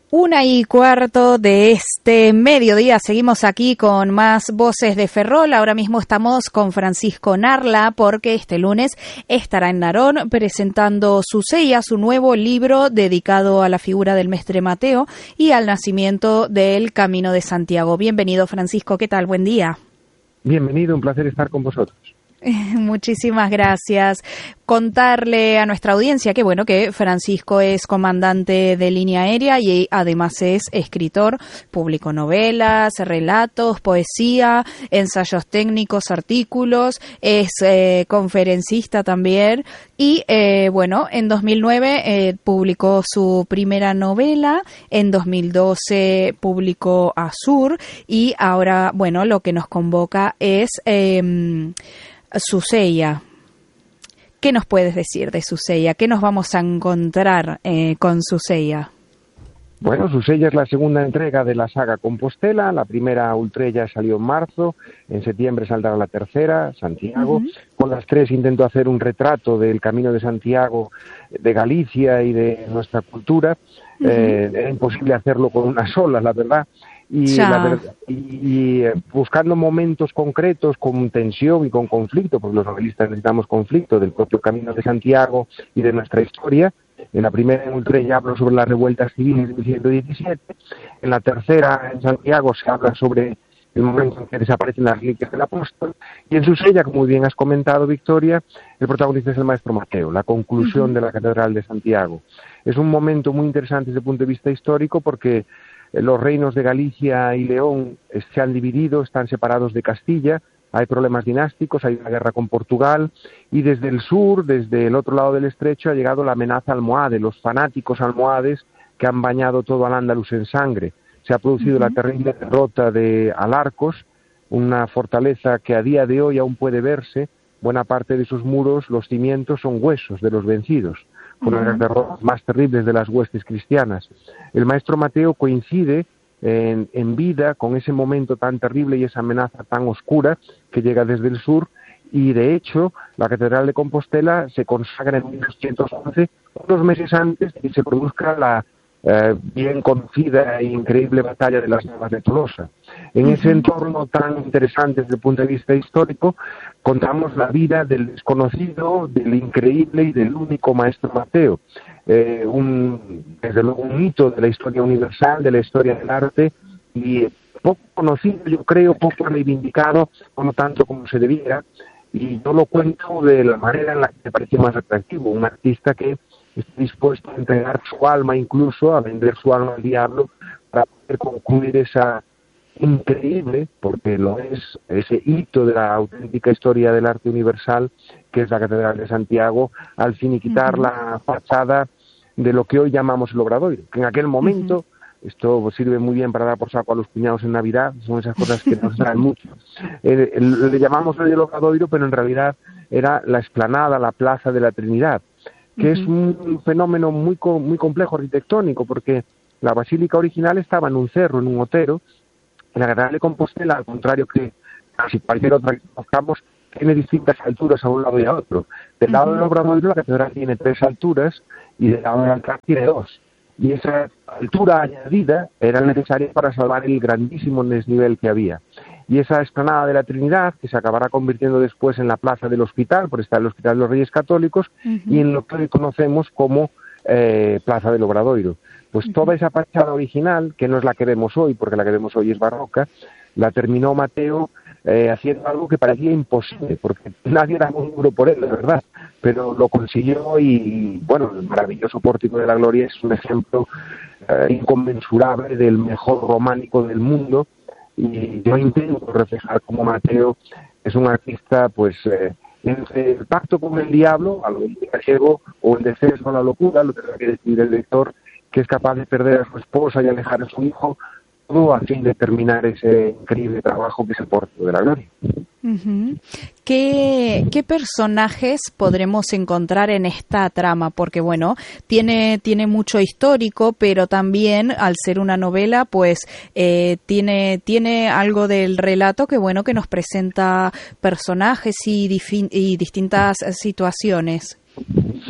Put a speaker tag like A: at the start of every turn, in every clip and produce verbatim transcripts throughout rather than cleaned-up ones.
A: Una y cuarto de este mediodía. Seguimos aquí con más Voces de Ferrol. Ahora mismo estamos con Francisco Narla porque este lunes estará en Narón presentando Suceya, su nuevo libro dedicado a la figura del Mestre Mateo y al nacimiento del Camino de Santiago. Bienvenido, Francisco. ¿Qué tal? Buen día.
B: Bienvenido, un placer estar con vosotros.
A: Muchísimas gracias. Contarle a nuestra audiencia que bueno que Francisco es comandante de línea aérea y además es escritor, publicó novelas, relatos, poesía, ensayos técnicos, artículos, es eh, conferencista también y eh, bueno, en dos mil nueve eh, publicó su primera novela, en dos mil doce publicó Azur y ahora bueno lo que nos convoca es eh, Suceya. ¿Qué nos puedes decir de Suceya? ¿Qué nos vamos a encontrar eh, con Suceya?
B: Bueno, Suceya es la segunda entrega de la saga Compostela. La primera, Ultrella, salió en marzo. En septiembre saldrá la tercera, Santiago. Uh-huh. Con las tres intento hacer un retrato del Camino de Santiago, de Galicia y de nuestra cultura. Uh-huh. Eh, era imposible hacerlo con una sola, la verdad. Y, la, y, y buscando momentos concretos con tensión y con conflicto, porque los novelistas necesitamos conflicto del propio Camino de Santiago y de nuestra historia. En la primera, en Ultrella, hablo sobre las revueltas civiles de mil ciento diecisiete. En la tercera, en Santiago, se habla sobre el momento en que desaparecen las reliquias del apóstol. Y en Suceya, como muy bien has comentado, Victoria, el protagonista es el maestro Mateo, la conclusión uh-huh. de la Catedral de Santiago. Es un momento muy interesante desde el punto de vista histórico porque los reinos de Galicia y León se han dividido, están separados de Castilla, hay problemas dinásticos, hay una guerra con Portugal, y desde el sur, desde el otro lado del estrecho, ha llegado la amenaza almohade, los fanáticos almohades que han bañado todo Al-Ándalus en sangre. Se ha producido uh-huh. la terrible derrota de Alarcos, una fortaleza que a día de hoy aún puede verse. Buena parte de sus muros, los cimientos, son huesos de los vencidos. Con una de las derrotas más terribles de las huestes cristianas. El maestro Mateo coincide en, en vida con ese momento tan terrible y esa amenaza tan oscura que llega desde el sur, y de hecho la Catedral de Compostela se consagra en mil doscientos once, unos meses antes de que se produzca la eh, bien conocida e increíble batalla de las Navas de Tolosa. En ese entorno tan interesante desde el punto de vista histórico, contamos la vida del desconocido, del increíble y del único maestro Mateo. Eh, un, desde luego un hito de la historia universal, de la historia del arte, y poco conocido, yo creo, poco reivindicado, no tanto como se debiera, y yo lo cuento de la manera en la que me parece más atractivo. Un artista que está dispuesto a entregar su alma, incluso a vender su alma al diablo, para poder concluir esa increíble, porque lo es, ese hito de la auténtica historia del arte universal, que es la Catedral de Santiago, al finiquitar uh-huh. la fachada de lo que hoy llamamos el Obradoiro, que en aquel momento, uh-huh. esto sirve muy bien para dar por saco a los cuñados en Navidad, son esas cosas que nos traen mucho, eh, el, le llamamos el Obradoiro, pero en realidad era la explanada, la Plaza de la Trinidad, que uh-huh. es un fenómeno muy, muy complejo arquitectónico, porque la basílica original estaba en un cerro, en un otero. La Catedral de Compostela, al contrario que casi cualquier otra que conozcamos, tiene distintas alturas a un lado y a otro. Del lado uh-huh. del Obradoiro, la catedral tiene tres alturas y del lado del altar tiene dos. Y esa altura añadida era necesaria para salvar el grandísimo desnivel que había. Y esa explanada de la Trinidad, que se acabará convirtiendo después en la plaza del Hospital, por estar el Hospital de los Reyes Católicos, uh-huh. y en lo que hoy conocemos como eh, Plaza del Obradoiro. Pues toda esa fachada original, que no es la que vemos hoy, porque la que vemos hoy es barroca, la terminó Mateo eh, haciendo algo que parecía imposible, porque nadie daba un euro por él, de verdad, pero lo consiguió y, bueno, el maravilloso Pórtico de la Gloria es un ejemplo eh, inconmensurable del mejor románico del mundo, y yo intento reflejar cómo Mateo es un artista, pues, eh, entre el pacto con el diablo, algo de gallego, o el descenso a la locura, lo tendrá que decidir el lector, que es capaz de perder a su esposa y alejar a su hijo, todo a fin de terminar ese increíble trabajo que es el Pórtico de la Gloria.
A: Uh-huh. ¿Qué, ¿Qué personajes podremos encontrar en esta trama? Porque, bueno, tiene, tiene mucho histórico, pero también, al ser una novela, pues eh, tiene, tiene algo del relato que, bueno, que nos presenta personajes y, difi- y distintas situaciones.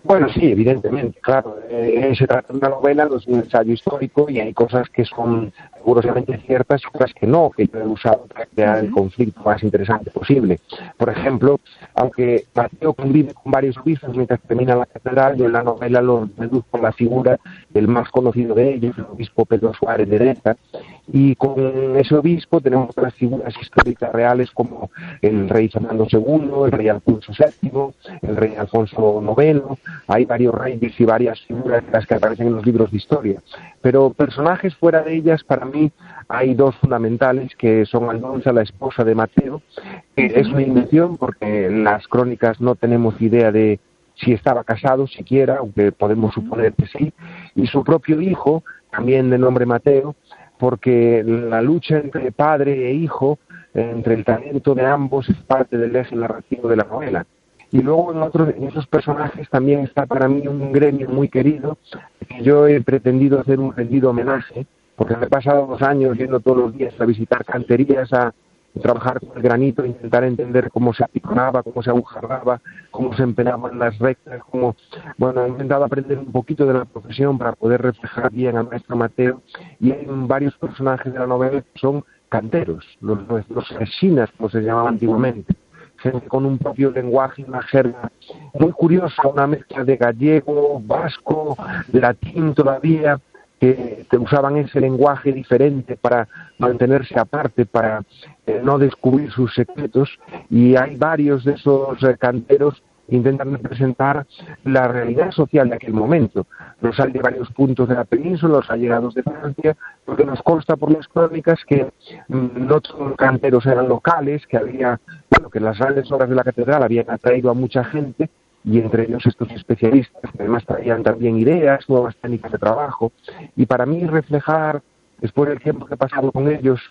B: Bueno, sí, evidentemente, claro. Eh, se trata de una novela, no es un ensayo histórico y hay cosas que son rigurosamente ciertas y otras que no, que yo he usado para crear uh-huh. el conflicto más interesante posible. Por ejemplo, aunque Mateo convive con varios obispos mientras termina la catedral, yo en la novela lo reduzco a la figura del más conocido de ellos, el obispo Pedro Suárez de Deza, y con ese obispo tenemos otras figuras históricas reales como el rey Fernando segundo, el rey Alfonso séptimo, el rey Alfonso noveno. Hay varios reyes y varias figuras las que aparecen en los libros de historia, pero personajes fuera de ellas, para mí hay dos fundamentales, que son Aldonza, la esposa de Mateo, que es una invención porque en las crónicas no tenemos idea de si estaba casado siquiera, aunque podemos suponer que sí, y su propio hijo, también de nombre Mateo, porque la lucha entre padre e hijo, entre el talento de ambos, es parte del eje narrativo de la novela. Y luego en otros en esos personajes también está para mí un gremio muy querido, que yo he pretendido hacer un rendido homenaje, porque me he pasado dos años yendo todos los días a visitar canterías, a trabajar con el granito, intentar entender cómo se apiconaba, cómo se agujarraba, cómo se empenaban las rectas, cómo, bueno, he intentado aprender un poquito de la profesión para poder reflejar bien al maestro Mateo, y hay varios personajes de la novela que son canteros, los, los, los resinas, como se llamaba antiguamente, gente con un propio lenguaje, una jerga muy curiosa, una mezcla de gallego, vasco, latín todavía, que usaban ese lenguaje diferente para mantenerse aparte, para eh, no descubrir sus secretos, y hay varios de esos eh, canteros que intentan representar la realidad social de aquel momento. Los hay de varios puntos de la península, los allegados de Francia, porque nos consta por las crónicas que mm, no todos los canteros eran locales, que había, bueno, que las grandes obras de la catedral habían atraído a mucha gente, y entre ellos estos especialistas, que además traían también ideas, nuevas técnicas de trabajo, y para mí reflejar, después del tiempo que he pasado con ellos,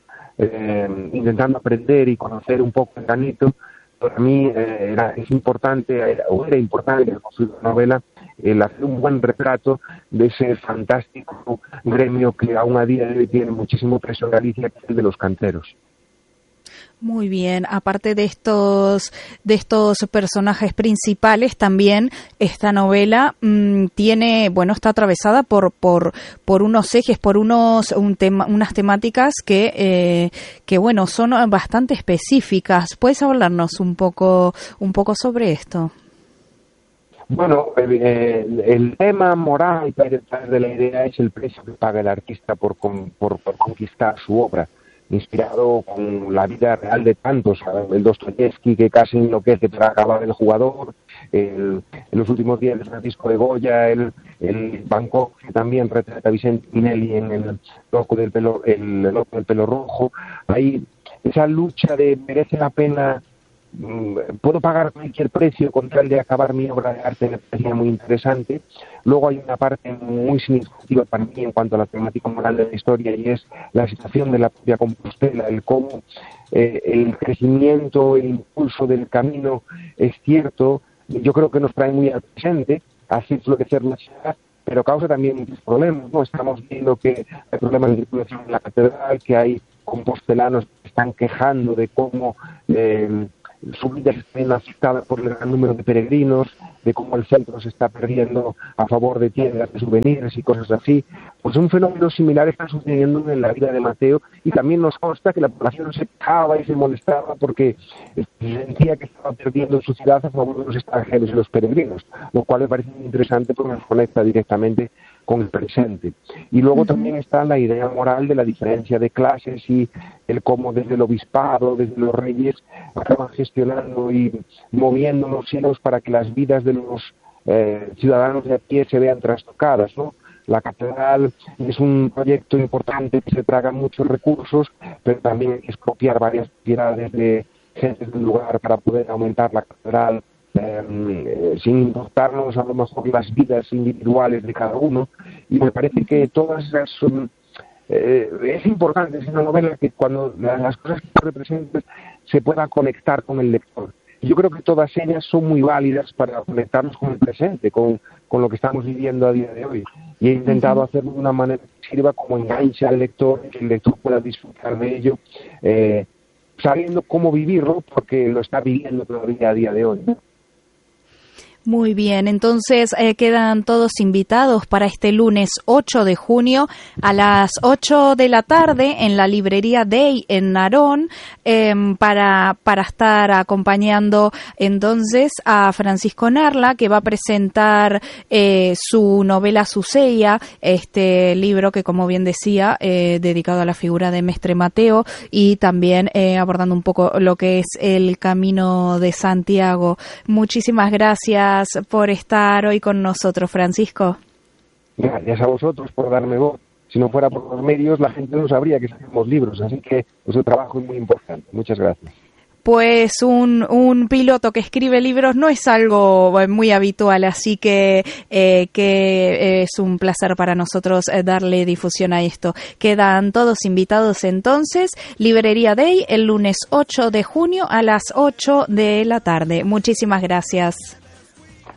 B: eh, intentando aprender y conocer un poco el granito, para mí eh, era, es importante, era, o era importante en construir la novela, el hacer un buen retrato de ese fantástico gremio que aún a día de hoy tiene muchísimo peso en Galicia, que es el de los canteros.
A: Muy bien, aparte de estos de estos personajes principales, también esta novela mmm, tiene, bueno, está atravesada por por por unos ejes, por unos un tema, unas temáticas que eh, que bueno, son bastante específicas. ¿Puedes hablarnos un poco un poco sobre esto?
B: Bueno, eh, el tema moral detrás de la idea es el precio que paga el artista por por, por conquistar su obra, inspirado con la vida real de tantos, el Dostoyevsky que casi enloquece para acabar el jugador, el, en los últimos días de Francisco de Goya, el, el Bangkok que también retrata a Vicente Minelli en el loco del pelo, el loco del pelo rojo. Hay esa lucha de merece la pena, puedo pagar cualquier precio con tal de acabar mi obra de arte, me parecía muy interesante. Luego hay una parte muy significativa para mí en cuanto a la temática moral de la historia, y es la situación de la propia Compostela, el cómo eh, el crecimiento, el impulso del camino es cierto, yo creo que nos trae muy al presente, hace florecer la ciudad, pero causa también muchos problemas, ¿no? Estamos viendo que hay problemas de circulación en la catedral, que hay compostelanos que están quejando de cómo eh, su vida se está viendo afectada por el gran número de peregrinos, de cómo el centro se está perdiendo a favor de tiendas de souvenirs y cosas así. Pues un fenómeno similar está sucediendo en la vida de Mateo, y también nos consta que la población se quejaba y se molestaba porque sentía que estaba perdiendo su ciudad a favor de los extranjeros y los peregrinos, lo cual me parece muy interesante porque nos conecta directamente con el presente. Y luego uh-huh. también está la idea moral de la diferencia de clases y el cómo desde el obispado, desde los reyes, acaban gestionando y moviendo los hilos para que las vidas de los eh, ciudadanos de a pie se vean trastocadas, ¿no? La catedral es un proyecto importante que se traga muchos recursos, pero también hay que expropiar varias propiedades de gente del lugar para poder aumentar la catedral, Eh, sin importarnos a lo mejor las vidas individuales de cada uno. Y me parece que todas esas um, eh, es importante, es una novela que cuando las cosas que representan se pueda conectar con el lector. Y yo creo que todas ellas son muy válidas para conectarnos con el presente, con, con lo que estamos viviendo a día de hoy, y he intentado hacerlo de una manera que sirva como enganche al lector, que el lector pueda disfrutar de ello, eh, sabiendo cómo vivirlo, porque lo está viviendo todavía a día de hoy, ¿no?
A: Muy bien, entonces eh, quedan todos invitados para este lunes ocho de junio a las ocho de la tarde en la librería Day en Narón eh, para, para estar acompañando entonces a Francisco Narla, que va a presentar eh, su novela Suceya, este libro que, como bien decía, eh, dedicado a la figura de Mestre Mateo y también eh, abordando un poco lo que es el Camino de Santiago. Muchísimas gracias por estar hoy con nosotros, Francisco.
B: Gracias a vosotros por darme voz. Si no fuera por los medios, la gente no sabría que escribimos libros, así que vuestro trabajo es muy importante. Muchas gracias.
A: Pues un, un piloto que escribe libros no es algo muy habitual, así que, eh, que es un placer para nosotros darle difusión a esto. Quedan todos invitados entonces, Librería Day, el lunes ocho de junio a las ocho de la tarde. Muchísimas gracias.